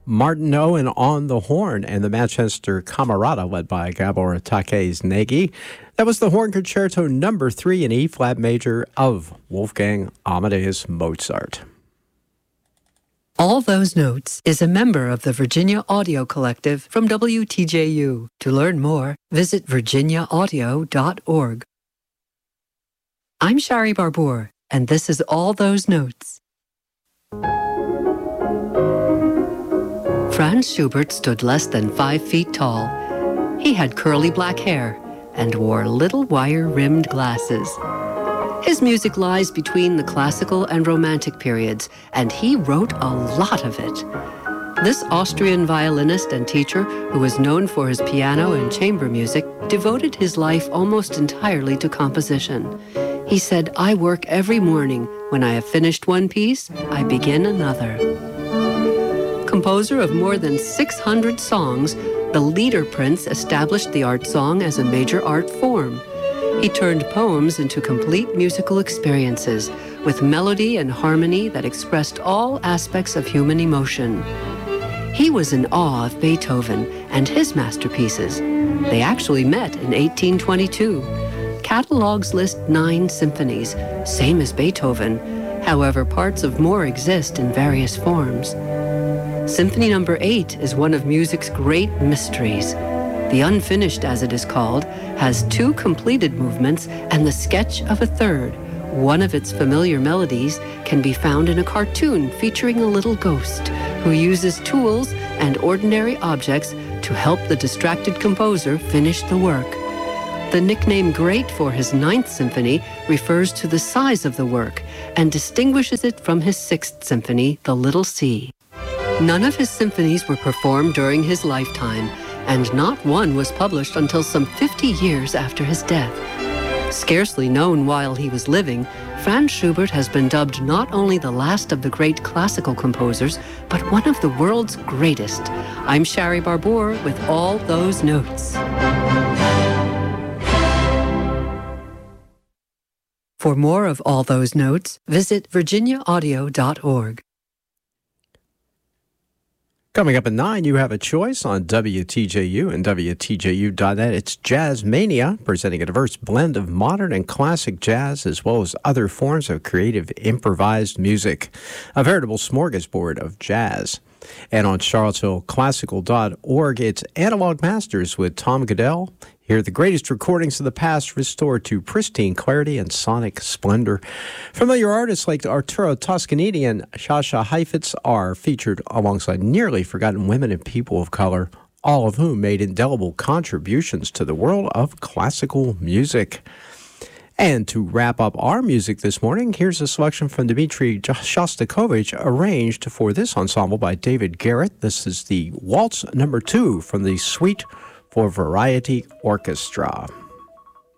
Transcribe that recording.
Martin Owen on the horn, and the Manchester Camerata led by Gabor Takes-Nagy. That was the Horn Concerto No. 3 in E-flat major of Wolfgang Amadeus Mozart. All Those Notes is a member of the Virginia Audio Collective from WTJU. To learn more, visit virginiaaudio.org. I'm Shari Barbour, and this is All Those Notes. Franz Schubert stood less than 5 feet tall. He had curly black hair and wore little wire-rimmed glasses. His music lies between the classical and romantic periods, and he wrote a lot of it. This Austrian violinist and teacher, who was known for his piano and chamber music, devoted his life almost entirely to composition. He said, "I work every morning. When I have finished one piece, I begin another." Composer of more than 600 songs, the Lieder Prince established the art song as a major art form. He turned poems into complete musical experiences with melody and harmony that expressed all aspects of human emotion. He was in awe of Beethoven and his masterpieces. They actually met in 1822. Catalogs list 9 symphonies, same as Beethoven. However, parts of more exist in various forms. Symphony No. 8 is one of music's great mysteries. The Unfinished, as it is called, has 2 completed movements and the sketch of a third. One of its familiar melodies can be found in a cartoon featuring a little ghost who uses tools and ordinary objects to help the distracted composer finish the work. The nickname Great for his 9th symphony refers to the size of the work and distinguishes it from his 6th symphony, the Little C. None of his symphonies were performed during his lifetime, and not one was published until some 50 years after his death. Scarcely known while he was living, Franz Schubert has been dubbed not only the last of the great classical composers, but one of the world's greatest. I'm Shari Barbour with All Those Notes. For more of All Those Notes, visit virginiaaudio.org. Coming up at 9, you have a choice on WTJU and WTJU.net. It's Jazz Mania, presenting a diverse blend of modern and classic jazz, as well as other forms of creative improvised music. A veritable smorgasbord of jazz. And on charlottesvilleclassical.org, it's Analog Masters with Tom Goodell. Hear the greatest recordings of the past restored to pristine clarity and sonic splendor. Familiar artists like Arturo Toscanini and Sasha Heifetz are featured alongside nearly forgotten women and people of color, all of whom made indelible contributions to the world of classical music. And to wrap up our music this morning, here's a selection from Dmitri Shostakovich, arranged for this ensemble by David Garrett. This is the Waltz No. 2 from the Suite for Variety Orchestra.